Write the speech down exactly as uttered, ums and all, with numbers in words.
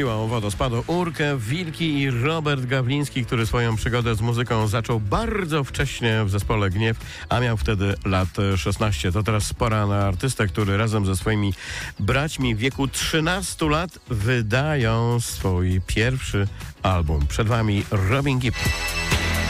siłą wodospadu Urkę, Wilki i Robert Gawliński, który swoją przygodę z muzyką zaczął bardzo wcześnie w zespole Gniew, a miał wtedy lat szesnaście. To teraz pora na artystę, który razem ze swoimi braćmi w wieku trzynastu lat wydają swój pierwszy album. Przed wami Robin Gibb.